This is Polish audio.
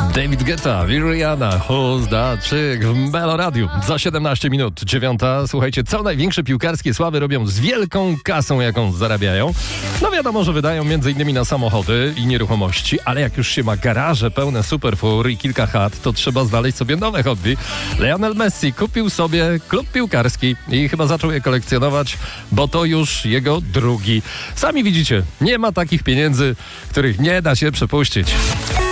David Guetta, Rihanna, Who's That Chick w Melo Radio. Za 17 minut, 9. Słuchajcie, co największe piłkarskie sławy robią z wielką kasą, jaką zarabiają? No wiadomo, że wydają m.in. na samochody i nieruchomości, ale jak już się ma garaże pełne superfur i kilka chat, to trzeba znaleźć sobie nowe hobby. Lionel Messi kupił sobie klub piłkarski i chyba zaczął je kolekcjonować, bo to już jego drugi. Sami widzicie, nie ma takich pieniędzy, których nie da się przepuścić.